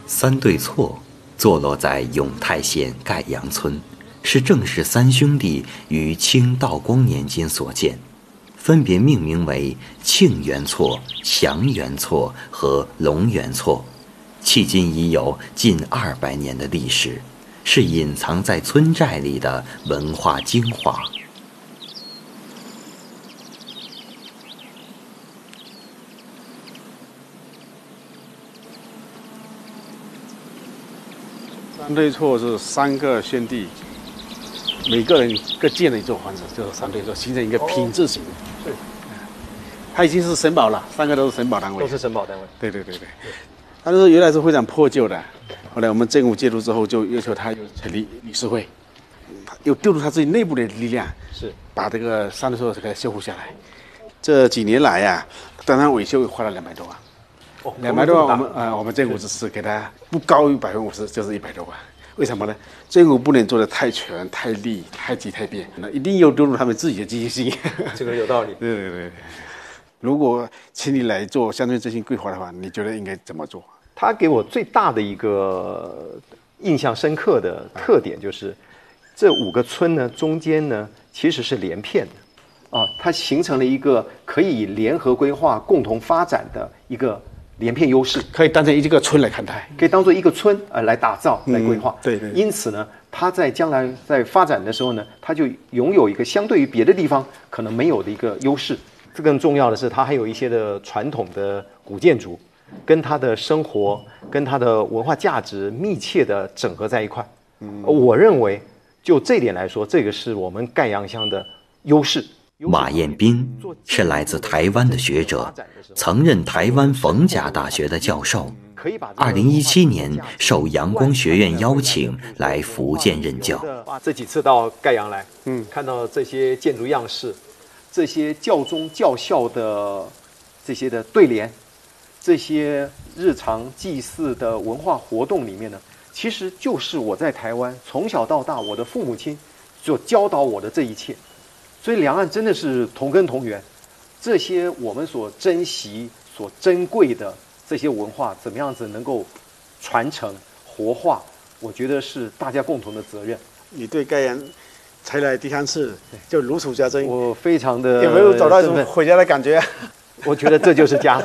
三对错坐落在永泰县盖阳村，是郑氏三兄弟于清道光年间所建，分别命名为庆元错、祥元错和龙元错，迄今已有近200年的历史，是隐藏在村寨里的文化精华。 三对错是3个兄弟，每个人各建了一座房子，就是三对错，形成一个品质型。 是， 它已经是省保了，3个都是省保单位。 都是省保单位。 对。它是原来是非常破旧的，后来我们政府介入之后，就要求他又成立理事会，又调入他自己内部的力量， 是把这个三对错给它修复下来。这几年来呀，单单维修花了200多万。200多万，我们政府只是给他不高于50%，就是100多万。为什么呢？政府不能做得太全、太利、太急、太变，那一定要丢入他们自己的积极性。 这个有道理。 对。如果请你来做乡村振兴规划的话，你觉得应该怎么做？ 他给我最大的一个印象深刻的特点就是，这5个村呢中间呢其实是连片的，它形成了一个可以联合规划、共同发展的一个连片优势， 可以当成一个村来看待， 可以当做一个村来打造、来规划。 对。 因此呢，它在将来在发展的时候呢，它就拥有一个相对于别的地方可能没有的一个优势。这更重要的是，它还有一些的传统的古建筑，跟它的生活、跟它的文化价值密切的整合在一块。我认为就这点来说，这个是我们盖阳乡的优势。 马彦斌是来自台湾的学者，曾任台湾逢甲大学的教授。2017年受阳光学院邀请来福建任教。 这几次到盖阳来，看到这些建筑样式，这些教宗教校的这些的对联，这些日常祭祀的文化活动里面呢，其实就是我在台湾从小到大我的父母亲所教导我的这一切。所以两岸真的是同根同源，这些我们所珍惜、所珍贵的这些文化，怎么样子能够传承、活化，我觉得是大家共同的责任。 你对盖阳才来第3次，就如数家珍， 我非常的有没有找到一种回家的感觉？ 我觉得这就是家。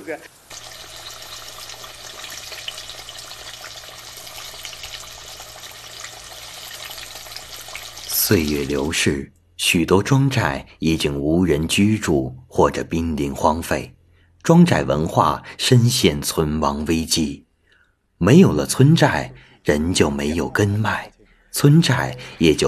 岁月流逝，许多庄寨已经无人居住或者濒临荒废，庄寨文化深陷存亡危机。没有了村寨，人就没有根脉，村寨也就